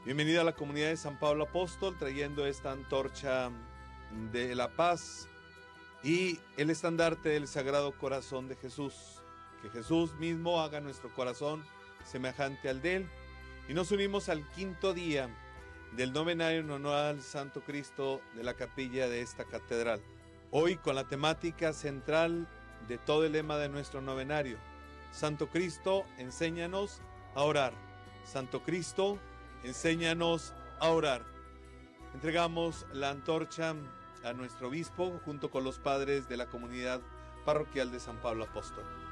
Bienvenido a la comunidad de San Pablo Apóstol, trayendo esta antorcha de la paz y el estandarte del Sagrado Corazón de Jesús. Que Jesús mismo haga nuestro corazón semejante al de Él. Y nos unimos al quinto día del novenario en honor al Santo Cristo de la capilla de esta catedral. Hoy con la temática central de todo el lema de nuestro novenario: Santo Cristo, enséñanos a orar. Santo Cristo, enséñanos a orar. Entregamos la antorcha a nuestro obispo junto con los padres de la comunidad parroquial de San Pablo Apóstol.